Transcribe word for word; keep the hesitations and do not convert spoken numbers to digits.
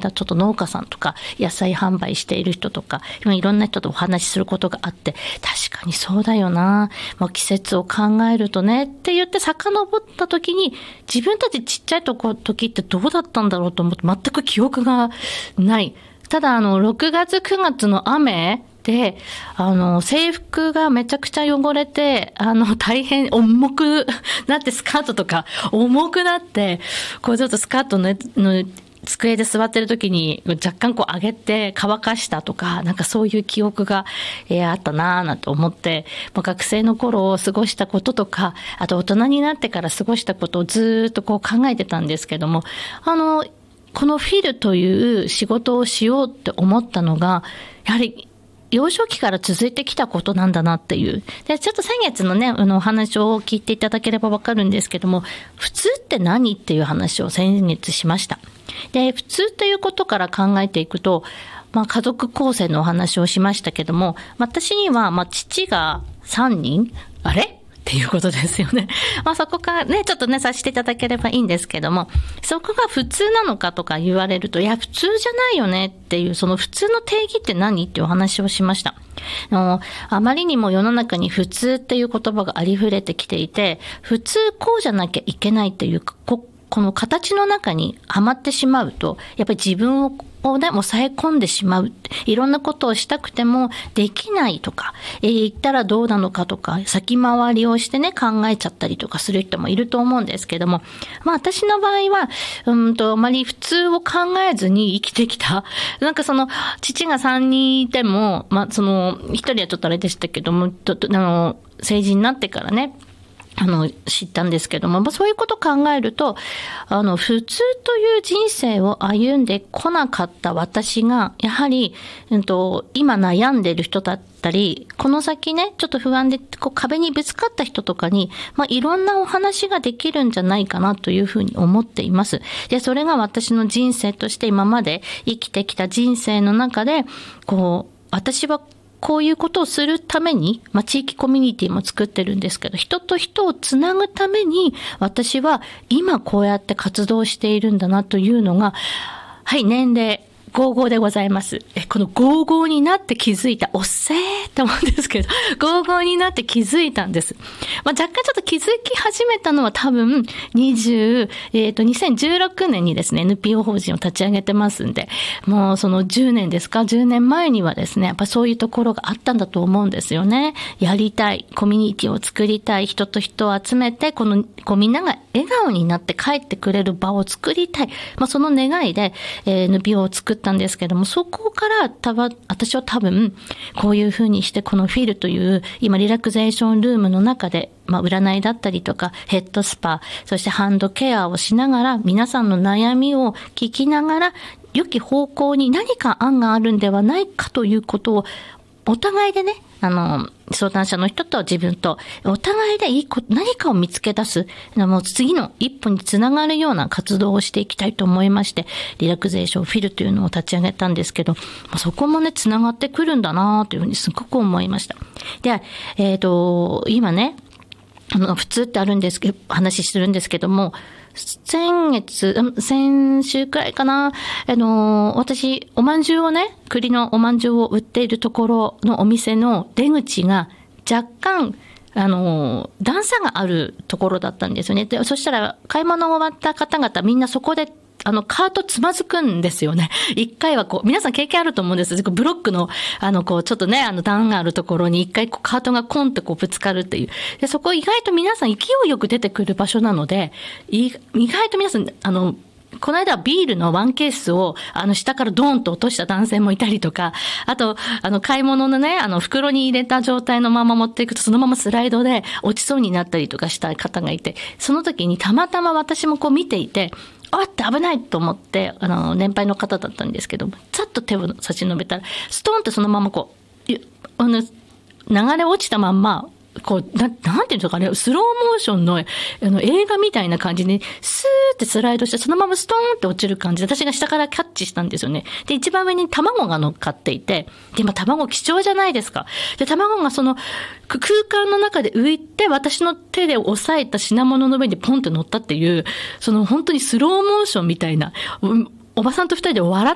間ちょっと農家さんとか野菜販売している人とか今いろんな人とお話しすることがあって、確かにそうだよな、もう季節を考えるとねって言って遡った時に、自分たちちっちゃいとこ時ってどうだったんだろうと思って全く記憶がない。ただあのろくがつくがつの雨で、あの、制服がめちゃくちゃ汚れて、あの、大変重くなって、スカートとか重くなって、こうちょっとスカートの、の机で座ってる時に若干こう上げて乾かしたとか、なんかそういう記憶が、えー、あったなぁなんて思って、もう学生の頃を過ごしたこととか、あと大人になってから過ごしたことをずーっとこう考えてたんですけども、あの、このフィルという仕事をしようって思ったのが、やはり幼少期から続いてきたことなんだなっていう。で、ちょっと先月のね、あのお話を聞いていただければわかるんですけども、普通って何っていう話を先月しました。で、普通ということから考えていくと、まあ家族構成のお話をしましたけども、私にはまあ父がさんにん、あれっていうことですよね。まあそこからね、ちょっとね、させていただければいいんですけども、そこが普通なのかとか言われると、いや、普通じゃないよねっていう、その普通の定義って何っていうお話をしました。あの、あまりにも世の中に普通っていう言葉がありふれてきていて、普通こうじゃなきゃいけないっていう、こ、この形の中にはまってしまうと、やっぱり自分ををね、抑え込んでしまう。いろんなことをしたくてもできないとか、えー、言ったらどうなのかとか、先回りをしてね、考えちゃったりとかする人もいると思うんですけども、まあ私の場合は、うんと、あまり普通を考えずに生きてきた。なんかその、父がさんにんいても、まあその、ひとりはちょっとあれでしたけども、とあの、成人になってからね、あの、知ったんですけども、そういうことを考えると、あの、普通という人生を歩んでこなかった私が、やはり、うんと、今悩んでいる人だったり、この先ね、ちょっと不安で、こう、壁にぶつかった人とかに、まあ、いろんなお話ができるんじゃないかなというふうに思っています。で、それが私の人生として今まで生きてきた人生の中で、こう、私はこういうことをするために、まあ、地域コミュニティも作ってるんですけど、人と人をつなぐために、私は今こうやって活動しているんだなというのが、はい、年齢、ごじゅうごでございます。え、このごじゅうごになって気づいた、おっせーって思うんですけど、ごじゅうごになって気づいたんです。まあ、若干ちょっと気づき始めたのは多分、にじゅう、えっと、にせんじゅうろくねんにですね、エヌピーオー 法人を立ち上げてますんで、もうそのじゅうねんですか、じゅうねんまえにはですね、やっぱそういうところがあったんだと思うんですよね。やりたい、コミュニティを作りたい、人と人を集めて、この、こうみんなが笑顔になって帰ってくれる場を作りたい。まあ、その願いで、えー、エヌピーオー を作ったんですけども、そこからたぶん、私は多分、こういうふうにして、このフィルという、今、リラクゼーションルームの中で、まあ、占いだったりとか、ヘッドスパ、そしてハンドケアをしながら、皆さんの悩みを聞きながら、良き方向に何か案があるんではないかということを、お互いでね、あの、相談者の人と自分と、お互いでいいこと、何かを見つけ出す、もう次の一歩につながるような活動をしていきたいと思いまして、リラクゼーションフィルというのを立ち上げたんですけど、そこもね、つながってくるんだなというふうにすごく思いました。で、えっと、今ね、あの、普通ってあるんですけど、話してるんですけども、先月、先週くらいかな、あの、私、おまんじゅうをね、栗のおまんじゅうを売っているところのお店の出口が若干、あの、段差があるところだったんですよね。で、そしたら、買い物終わった方々、みんなそこで、あの、カートつまずくんですよね。一回はこう、皆さん経験あると思うんです。ブロックの、あの、こう、ちょっとね、あの、段があるところに一回こう、カートがコンってこう、ぶつかるっていう。で、そこ意外と皆さん勢いよく出てくる場所なので、意外と皆さん、あの、この間はビールのワンケースを、あの、下からドーンと落とした男性もいたりとか、あと、あの、買い物のね、あの、袋に入れた状態のまま持っていくと、そのままスライドで落ちそうになったりとかした方がいて、その時にたまたま私もこう見ていて、あって危ないと思って、あの、年配の方だったんですけど、ざっと手を差し伸べたら、ストーンってそのままこう、あの、流れ落ちたまんま、こう、な、なんていうんですかね、スローモーションの、あの、映画みたいな感じに、スーってスライドして、そのままストーンって落ちる感じで、私が下からキャッチしたんですよね。で、一番上に卵が乗っかっていて、で、まあ、卵貴重じゃないですか。で、卵がその、空間の中で浮いて、私の手で押さえた品物の上にポンって乗ったっていう、その本当にスローモーションみたいな、おばさんと二人で笑